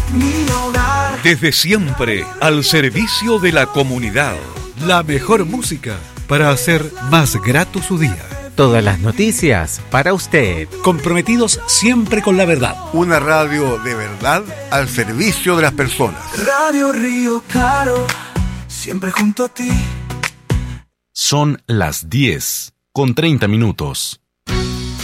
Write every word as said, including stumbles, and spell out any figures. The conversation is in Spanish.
mi hogar. Desde siempre, al servicio de la comunidad. La mejor música para hacer más grato su día. Todas las noticias para usted. Comprometidos siempre con la verdad. Una radio de verdad al servicio de las personas. Radio Río Claro, siempre junto a ti. Son las diez con treinta minutos.